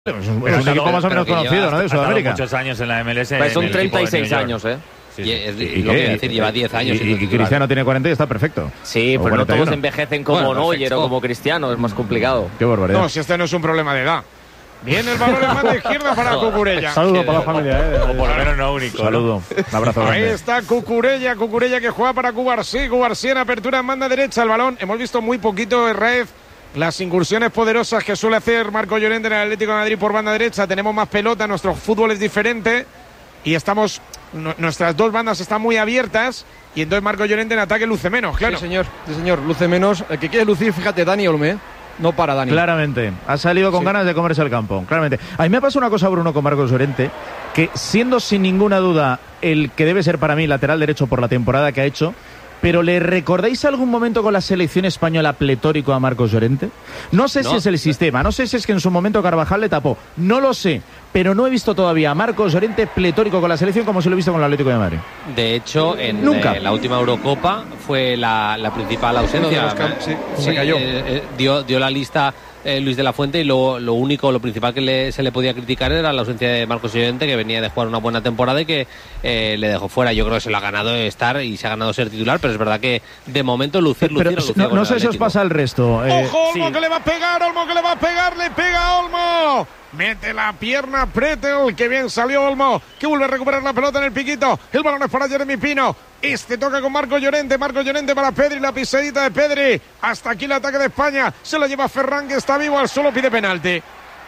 Es un equipo más o menos conocido, ¿no? De Sudamérica. Muchos años en la MLS. Pues son 36 años, ¿eh? Sí, Y lo que decir, lleva 10 años. Y Cristiano tiene 40 y está perfecto. Sí, pero no todos envejecen como Neuer o como Cristiano, es más complicado. Qué barbaridad. No, si este no es un problema de edad. Viene el balón en banda izquierda para Cucurella. Saludo para la familia, O por lo menos no único. Saludo. Un abrazo grande. Ahí está Cucurella que juega para Cubarsí. Cubarsí en apertura en banda derecha. El balón, hemos visto muy poquito, Raez, las incursiones poderosas que suele hacer Marco Llorente en el Atlético de Madrid por banda derecha. Tenemos más pelota, nuestro fútbol es diferente y nuestras dos bandas están muy abiertas y entonces Marco Llorente en ataque luce menos, claro. Sí, señor, luce menos. El que quiere lucir, fíjate, Dani Olmo, no para Dani. Claramente, ha salido con ganas de comerse el campo, claramente. A mí me ha pasado una cosa, Bruno, con Marcos Llorente, que siendo sin ninguna duda el que debe ser para mí lateral derecho por la temporada que ha hecho, pero ¿le recordáis algún momento con la selección española pletórico a Marcos Llorente? No sé si es el sistema, no sé si es que en su momento Carvajal le tapó, no lo sé, pero no he visto todavía a Marcos Llorente pletórico con la selección como se lo he visto con el Atlético de Madrid. De hecho, en la última Eurocopa fue la principal ausencia. Se cayó. Dio la lista Luis de la Fuente y lo principal que se le podía criticar era la ausencia de Marcos Llorente, que venía de jugar una buena temporada y que le dejó fuera. Yo creo que se lo ha ganado estar y se ha ganado ser titular, pero es verdad que de momento lucir no sé si os pasa el resto. ¡Ojo, Olmo, que le va a pegar! ¡Olmo, que le va a pegar! ¡Le pega a Olmo! Mete la pierna Pretel, que bien salió Olmo, que vuelve a recuperar la pelota en el piquito. El balón es para Jeremy Pino. Toca con Marco Llorente para Pedri, la pisadita de Pedri. Hasta aquí el ataque de España. Se la lleva Ferran, que está vivo al suelo, pide penalti.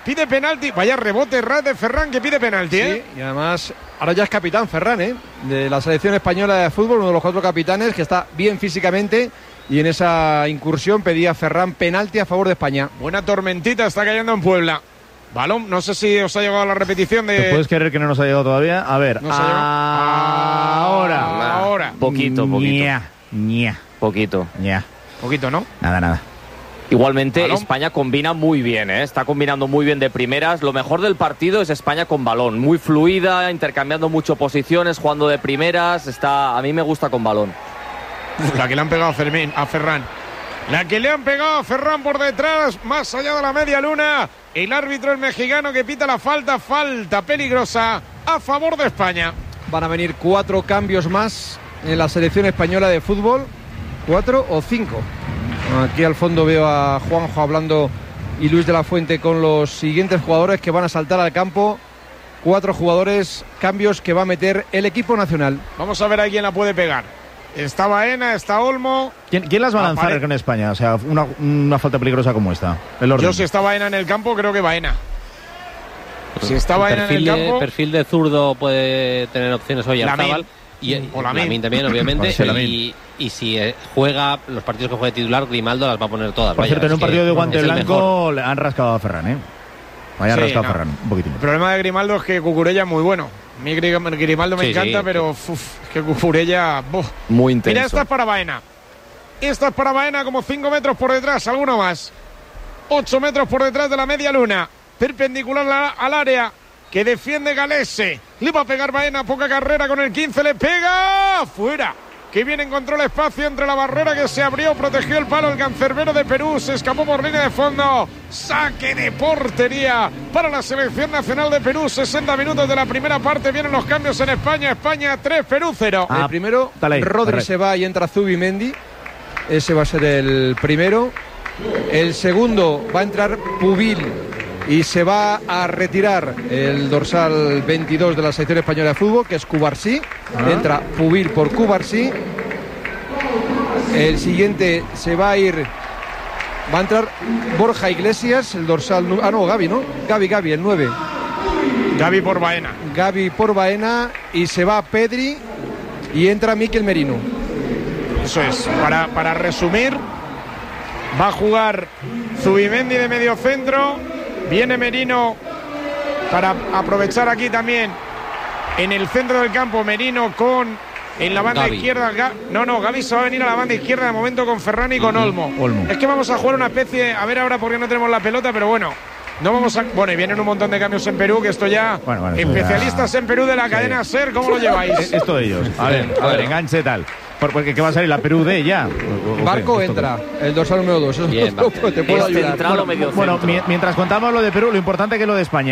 Vaya rebote de Ferran, que pide penalti, Sí, y además ahora ya es capitán Ferran, de la selección española de fútbol, uno de los 4 capitanes, que está bien físicamente. Y en esa incursión pedía Ferran penalti a favor de España. Buena tormentita está cayendo en Puebla. Balón, no sé si os ha llegado la repetición de... ¿Te puedes creer que no nos ha llegado todavía? A ver, ahora. Poquito. Poquito, ¿no? Nada. Igualmente, ¿Balón? España combina muy bien, está combinando muy bien de primeras. Lo mejor del partido es España con balón, muy fluida, intercambiando mucho posiciones, jugando de primeras. A mí me gusta con balón. La que le han pegado a Ferran. La que le han pegado a Ferran por detrás, más allá de la media luna. El árbitro, el mexicano, que pita la falta peligrosa a favor de España. Van a venir 4 cambios más en la selección española de fútbol. 4 o 5. Aquí al fondo veo a Juanjo hablando y Luis de la Fuente con los siguientes jugadores que van a saltar al campo. 4 jugadores, cambios que va a meter el equipo nacional. Vamos a ver a quién la puede pegar. Está Baena, está Olmo. ¿Quién las va a lanzar con España? O sea, una falta peligrosa como esta. Yo, si está Baena en el campo, creo que Baena. Si está Baena en el campo... perfil de zurdo puede tener opciones hoy Arzabal. Y Lamine también, obviamente. Y si juega los partidos que juegue titular, Grimaldo las va a poner todas. Por cierto, en un partido de guante blanco le han rascado a Ferran, rascado a Ferran un poquitín. El problema de Grimaldo es que Cucurella es muy bueno. A mí Grimaldo me encanta, pero es que Cucurella... Muy intenso. Mira, esta es para Baena. Como 5 metros por detrás, alguno más. 8 metros por detrás de la media luna. Perpendicular al área que defiende Galese. Le va a pegar Baena, poca carrera con el 15, le pega fuera. Que bien encontró el espacio entre la barrera que se abrió, protegió el palo el cancerbero de Perú, se escapó por línea de fondo. Saque de portería para la selección nacional de Perú. 60 minutos de la primera parte, vienen los cambios en España. España 3, Perú 0. El primero, Rodri se va y entra Zubimendi. Ese va a ser el primero. El segundo va a entrar Pubil y se va a retirar el dorsal 22 de la selección española de fútbol, que es Cubarsí. Entra Pubil por Cubarsí. El siguiente va a entrar Borja Iglesias, el dorsal... Gavi, ¿no? Gavi, el 9. Gavi por Baena. Y se va Pedri y entra Mikel Merino. Eso es. Para resumir, va a jugar Zubimendi de medio centro. Viene Merino para aprovechar aquí también en el centro del campo. Merino en la banda izquierda. Gavi se va a venir a la banda izquierda de momento con Ferran y con Olmo. Es que vamos a jugar una especie, a ver ahora porque no tenemos la pelota, pero bueno, no vamos a... Bueno, y vienen un montón de cambios en Perú, que esto ya... Especialistas en Perú de la cadena SER, ¿cómo lo lleváis? Esto de ellos. A ver, enganche tal. Porque ¿qué va a salir? La Perú D ya. Barco entra, el dorsal número 2. Bien, Te puedo ayudar. Central o medio Bueno, centro. mientras contamos lo de Perú, lo importante que es lo de España.